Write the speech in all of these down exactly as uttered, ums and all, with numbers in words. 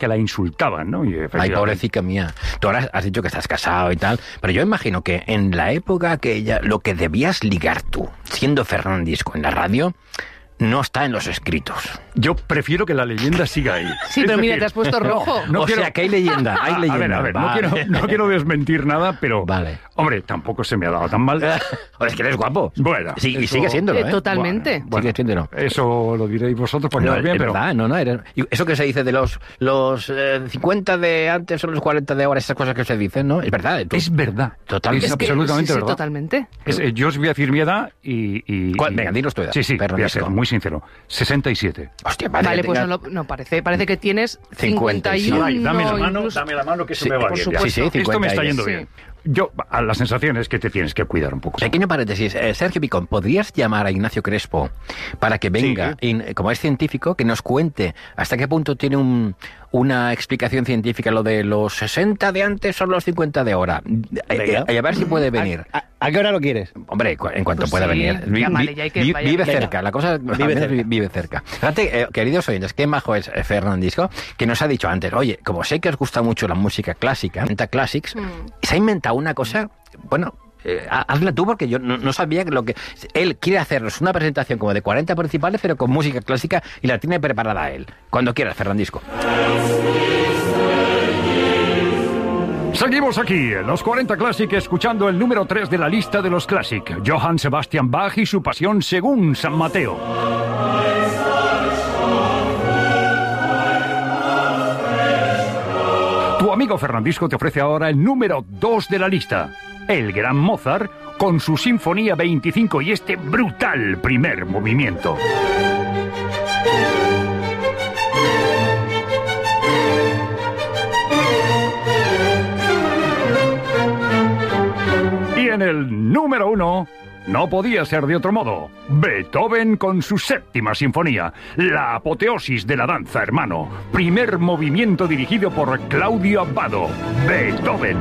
que la insultaban, ¿no? Y ay, pobrecita mía. Tú ahora has dicho que estás casado y tal, pero yo imagino que en la época aquella, lo que debías ligar tú, siendo Fernandisco en la radio, no está en los escritos. Yo prefiero que la leyenda siga ahí. Sí, es pero decir, mira, te has puesto rojo. No, no o quiero... sea, que hay leyenda, hay leyenda. A ver, a ver, vale. no, quiero, no quiero desmentir nada, pero... Vale. Hombre, tampoco se me ha dado tan mal. Es que eres guapo. Bueno. Sí, eso... Y sigue siéndolo, ¿eh? Totalmente. Bueno, bueno, sigue siéndolo. Eso lo diréis vosotros para no, quedar bien, es pero... verdad, no, no, eres... Eso que se dice de los, los eh, cincuenta de antes son los cuarenta de ahora, esas cosas que se dicen, ¿no? Es verdad. Tú... Es verdad. Totalmente. Es, es que, absolutamente sí, sí, verdad. Totalmente. Es, eh, yo os voy a decir mi edad y... y ¿Cuál? y... Venga, dinos tu edad. Sí, sí, voy a ser muy sincero. sesenta y siete. Hostia, vale, vale pues tenga... no, no parece, parece que tienes cincuenta y uno. cincuenta y uno. Ay, dame la mano, incluso... dame la mano que eso sí, me va por bien. supuesto. Sí, sí, Esto me está yendo sí. bien. Yo, a la sensación es que te tienes que cuidar un poco. Pequeño paréntesis. Eh, Sergio Picón, ¿podrías llamar a Ignacio Crespo para que venga, sí. y, como es científico, que nos cuente hasta qué punto tiene un, una explicación científica lo de los sesenta de antes son los cincuenta de ahora? Eh, eh, a ver si puede venir. ¿A, a, ¿A qué hora lo quieres? Hombre, en cuanto pues pueda sí, venir. Vi, llámale, ya hay que vi, vaya, vive ya, cerca, ya. la cosa vive cerca. vive cerca. Fíjate, eh, queridos oyentes, qué majo es eh, Fernandisco, que nos ha dicho antes, oye, como sé que os gusta mucho la música clásica, Menta Classics, mm. se ha inventado una cosa, bueno... Eh, hazla tú, porque yo no, no sabía que lo que... Él quiere hacernos una presentación como de cuarenta principales, pero con música clásica, y la tiene preparada él. Cuando quieras, Fernandisco. Seguimos aquí, en los cuarenta Classic, escuchando el número tres de la lista de los Classic, Johann Sebastian Bach y su Pasión según San Mateo. Tu amigo Fernandisco te ofrece ahora el número dos de la lista, el gran Mozart, con su Sinfonía veinticinco y este brutal primer movimiento. Y en el número uno... no podía ser de otro modo. Beethoven con su séptima sinfonía, la apoteosis de la danza, hermano. Primer movimiento dirigido por Claudio Abbado. Beethoven.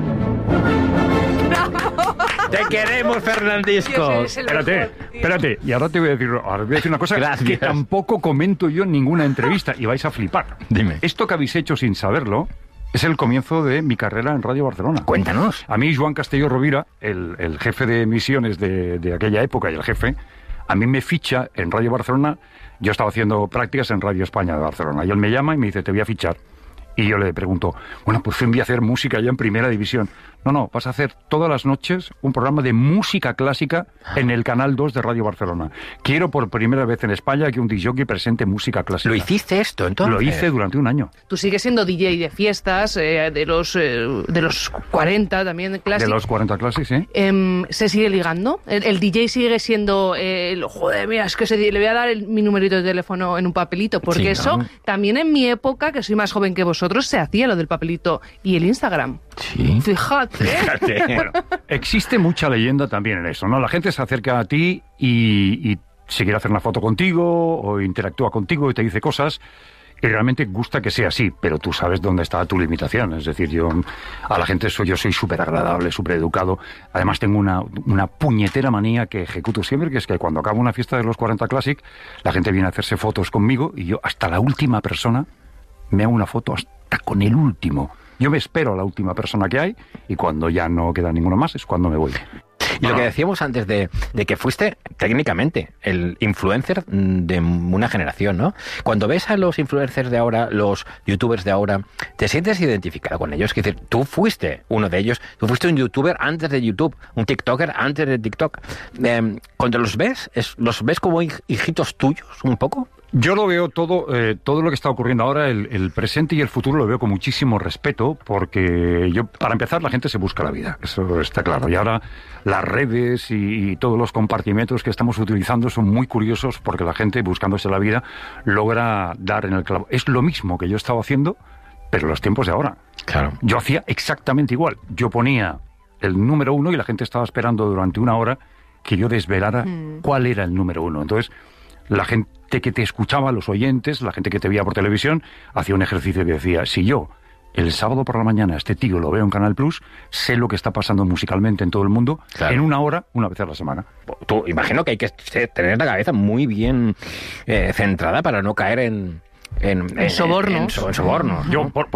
¡Te queremos, Fernandisco! Espérate, espérate. Y ahora te voy a decir, ahora voy a decir una cosa Gracias. que tampoco comento yo en ninguna entrevista y vais a flipar. Dime. Esto que habéis hecho sin saberlo es el comienzo de mi carrera en Radio Barcelona. Cuéntanos. A mí, Joan Castelló Rovira, el, el jefe de emisiones de, de aquella época y el jefe, a mí me ficha en Radio Barcelona. Yo estaba haciendo prácticas en Radio España de Barcelona. Y él me llama y me dice, te voy a fichar. Y yo le pregunto, bueno, pues fui a hacer música ya en Primera División. No, no, vas a hacer todas las noches un programa de música clásica en el Canal dos de Radio Barcelona. Quiero por primera vez en España que un disc-jockey presente música clásica. ¿Lo hiciste esto, entonces? Lo hice durante un año. Tú sigues siendo D J de fiestas, eh, de los eh, de los cuarenta también, de Classic. De los cuarenta Classic, sí. Eh, ¿Se sigue ligando? ¿El, el D J sigue siendo... Eh, el, joder, mira, es que se, le voy a dar el, mi numerito de teléfono en un papelito, porque sí, eso ¿no? También en mi época, que soy más joven que vosotros, se hacía lo del papelito y el Instagram. Sí. Fíjate. Fíjate. Bueno, existe mucha leyenda también en eso, ¿no? La gente se acerca a ti y, y si quiere hacer una foto contigo o interactúa contigo y te dice cosas y realmente gusta que sea así, pero tú sabes dónde está tu limitación. Es decir, yo a la gente soy, yo soy súper agradable, súper educado. Además tengo una, una puñetera manía que ejecuto siempre, que es que cuando acabo una fiesta de los cuarenta Classic, la gente viene a hacerse fotos conmigo y yo hasta la última persona me hago una foto hasta con el último. Yo me espero a la última persona que hay y cuando ya no queda ninguno más es cuando me voy. Y lo que decíamos antes de, de que fuiste técnicamente el influencer de una generación, ¿no? Cuando ves a los influencers de ahora, los youtubers de ahora, ¿te sientes identificado con ellos? Es decir, tú fuiste uno de ellos, tú fuiste un youtuber antes de YouTube, un tiktoker antes de TikTok. Eh, cuando los ves, es, ¿los ves como hijitos tuyos un poco? Yo lo veo todo, eh, todo lo que está ocurriendo ahora, el, el presente y el futuro lo veo con muchísimo respeto, porque yo, para empezar, la gente se busca la vida, eso está claro. Y ahora las redes y, y todos los compartimentos que estamos utilizando son muy curiosos porque la gente, buscándose la vida, logra dar en el clavo. Es lo mismo que yo estaba haciendo, pero en los tiempos de ahora. Claro. Yo hacía exactamente igual. Yo ponía el número uno y la gente estaba esperando durante una hora que yo desvelara mm. cuál era el número uno. Entonces, la gente que te escuchaba, los oyentes, la gente que te veía por televisión, hacía un ejercicio que decía, si yo el sábado por la mañana este tío lo veo en Canal Plus, sé lo que está pasando musicalmente en todo el mundo, claro, en una hora, una vez a la semana. Tú, imagino que hay que tener la cabeza muy bien eh, centrada para no caer en... En, en sobornos. En, en, en sobornos. Yo, por,